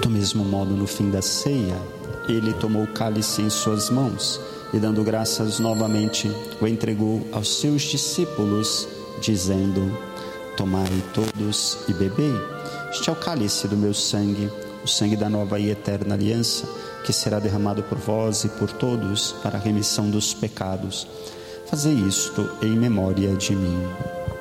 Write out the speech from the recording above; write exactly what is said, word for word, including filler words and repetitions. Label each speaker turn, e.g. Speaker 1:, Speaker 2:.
Speaker 1: Do mesmo modo, no fim da ceia, ele tomou o cálice em suas mãos e, dando graças novamente, o entregou aos seus discípulos, dizendo: tomai todos e bebei. Este é o cálice do meu sangue, o sangue da nova e eterna aliança, que será derramado por vós e por todos para a remissão dos pecados. Fazei isto em memória de mim.